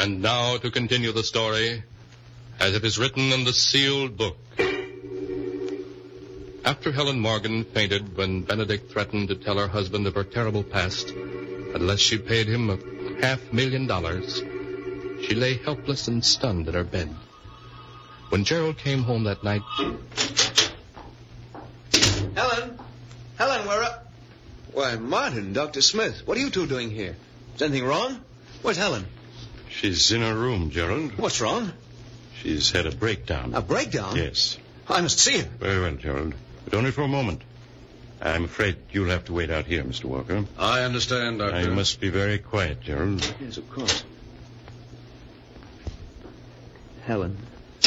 And now to continue the story, as it is written in the sealed book. After Helen Morgan fainted when Benedict threatened to tell her husband of her terrible past, unless she paid him $500,000, she lay helpless and stunned in her bed. When Gerald came home that night... Helen, where are... Why, Martin, Dr. Smith, what are you two doing here? Is anything wrong? Where's Helen? She's in her room, Gerald. What's wrong? She's had a breakdown. A breakdown? Yes. I must see her. Very well, Gerald. But only for a moment. I'm afraid you'll have to wait out here, Mr. Walker. I understand, Doctor. You must be very quiet, Gerald. Yes, of course. Helen.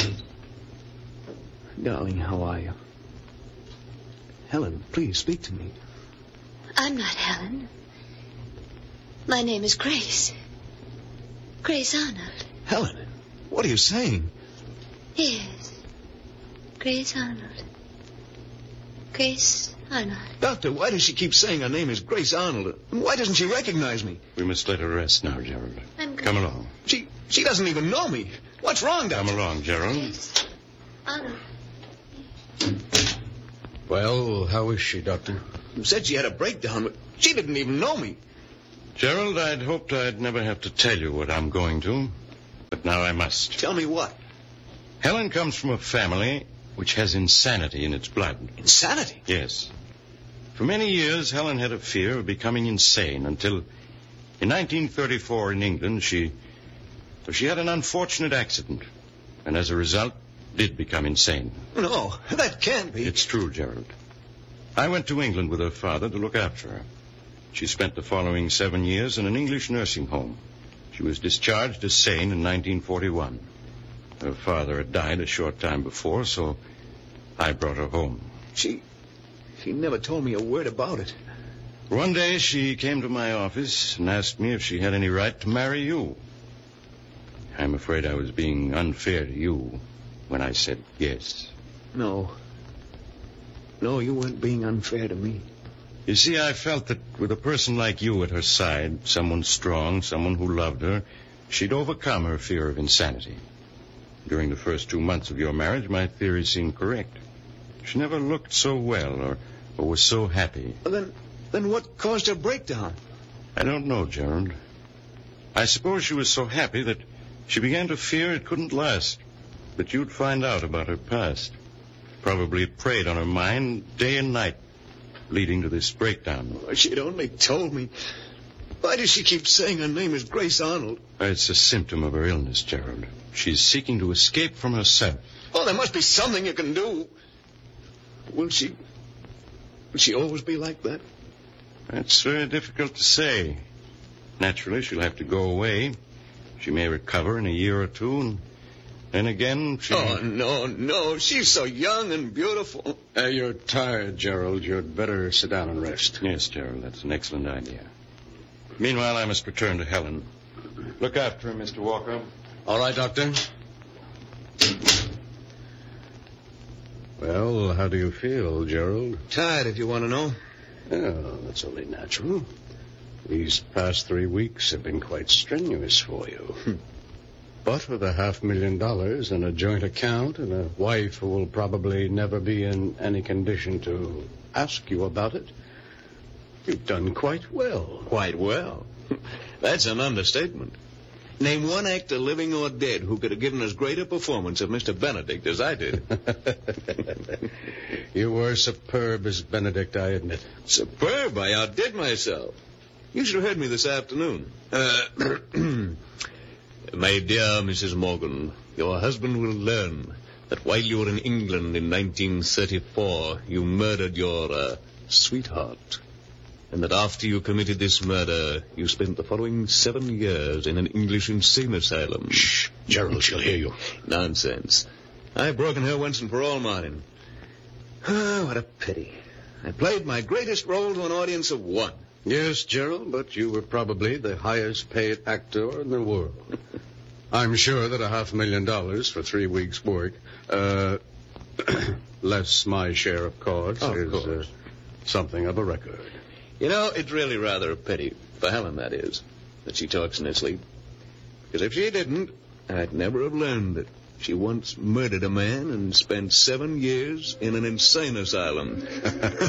Darling, how are you? Helen, please speak to me. I'm not Helen. My name is Grace. Grace Arnold. Helen, what are you saying? Yes. Grace Arnold. Grace Arnold. Doctor, why does she keep saying her name is Grace Arnold? Why doesn't she recognize me? We must let her rest now, Gerald. Come along. She doesn't even know me. What's wrong, Doctor? Come along, Gerald. Grace Arnold. Well, how is she, Doctor? You said she had a breakdown, but she didn't even know me. Gerald, I'd hoped I'd never have to tell you what I'm going to, but now I must. Tell me what? Helen comes from a family which has insanity in its blood. Insanity? Yes. For many years, Helen had a fear of becoming insane until, in 1934 in England, she had an unfortunate accident, and as a result, did become insane. No, that can't be. It's true, Gerald. I went to England with her father to look after her. She spent the following 7 years in an English nursing home. She was discharged as sane in 1941. Her father had died a short time before, so I brought her home. She never told me a word about it. One day she came to my office and asked me if she had any right to marry you. I'm afraid I was being unfair to you when I said yes. No, you weren't being unfair to me. You see, I felt that with a person like you at her side, someone strong, someone who loved her, she'd overcome her fear of insanity. During the first 2 months of your marriage, my theory seemed correct. She never looked so well or was so happy. Then what caused her breakdown? I don't know, Gerald. I suppose she was so happy that she began to fear it couldn't last, that you'd find out about her past. Probably it preyed on her mind day and night, leading to this breakdown. Oh, she'd only told me. Why does she keep saying her name is Grace Arnold? It's a symptom of her illness, Gerald. She's seeking to escape from herself. Oh, there must be something you can do. Will she always be like that? That's very difficult to say. Naturally, she'll have to go away. She may recover in a year or two, and then again she... Oh, no. She's so young and beautiful. You're tired, Gerald. You'd better sit down and rest. Yes, Gerald, that's an excellent idea. Meanwhile, I must return to Helen. Look after her, Mr. Walker. All right, Doctor. Well, how do you feel, Gerald? Tired, if you want to know. Oh, that's only natural. These past 3 weeks have been quite strenuous for you. But with $500,000 and a joint account and a wife who will probably never be in any condition to ask you about it, you've done quite well. Quite well? That's an understatement. Name one actor, living or dead, who could have given as great a performance of Mr. Benedict as I did. You were superb as Benedict, I admit. Superb? I outdid myself. You should have heard me this afternoon. My dear Mrs. Morgan, your husband will learn that while you were in England in 1934, you murdered your sweetheart. And that after you committed this murder, you spent the following 7 years in an English insane asylum. Shh, Gerald, she'll hear you. Nonsense. I've broken her once and for all, Martin. Ah, what a pity. I played my greatest role to an audience of one. Yes, Gerald, but you were probably the highest paid actor in the world. I'm sure that $500,000 for 3 weeks' work, less my share of costs, is something of a record. You know, it's really rather a pity, for Helen, that is, that she talks in her sleep. Because if she didn't, I'd never have learned that she once murdered a man and spent 7 years in an insane asylum.